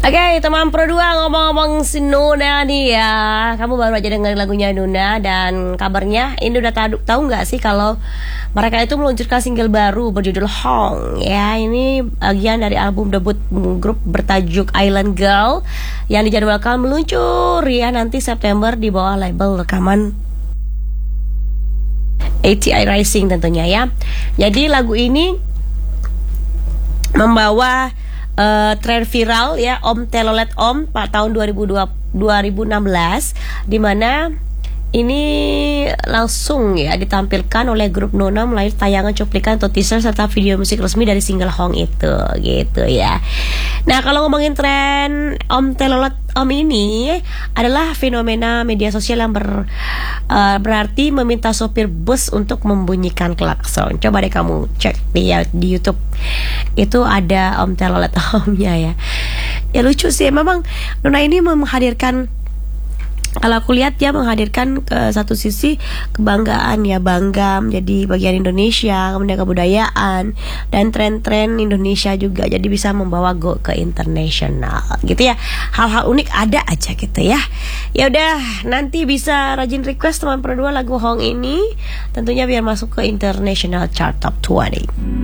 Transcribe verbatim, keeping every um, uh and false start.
Oke, teman Pro dua, ngomong-ngomong si Nuna nih ya. Kamu baru aja dengerin lagunya Nuna. Dan kabarnya ini udah tahu tahu nggak sih kalau mereka itu meluncurkan single baru berjudul Hong. Ya, ini bagian dari album debut grup bertajuk Island Girl yang dijadwalkan meluncur ya nanti September di bawah label rekaman A T I Rising tentunya ya. Jadi lagu ini membawa Uh, tren viral ya Om Telolet Om pada tahun dua ribu dua, dua ribu enam belas, di mana ini langsung ya ditampilkan oleh grup Nona melalui tayangan cuplikan atau teaser serta video musik resmi dari single Hong itu gitu ya. Nah, kalau ngomongin tren Om Telolet Om ini adalah fenomena media sosial yang ber, uh, berarti meminta sopir bus untuk membunyikan klakson. Coba deh kamu cek di, ya, di YouTube. Itu ada Om Telolet Omnya ya. Ya lucu sih, memang Nona ini menghadirkan, kalau aku lihat dia menghadirkan ke satu sisi kebanggaan ya, bangga menjadi bagian Indonesia, kemudian kebudayaan dan tren-tren Indonesia juga, jadi bisa membawa go ke internasional gitu ya. Hal-hal unik ada aja gitu ya. Ya udah, nanti bisa rajin request teman Pro dua lagu Hong ini tentunya biar masuk ke international chart top dua puluh.